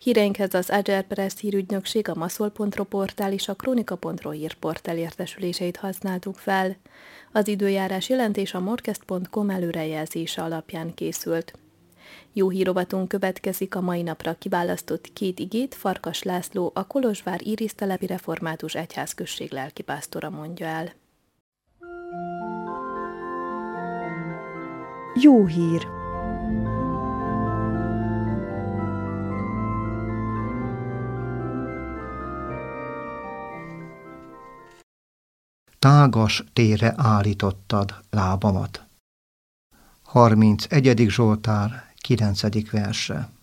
Híreinkhez az Agerpress hírügynökség, a Maszol.ro portál és a Kronika.ro hírportál értesüléseit használtuk fel. Az időjárás jelentés a Morkest.com előrejelzése alapján készült. Jó hírovatunk következik, a mai napra kiválasztott 2 igét Farkas László, a Kolozsvár Irisztelepi Református Egyházközség lelkipásztora mondja el. Jó hír! Tágas térre állítottad lábamat. 31. Zsoltár, 9. verse.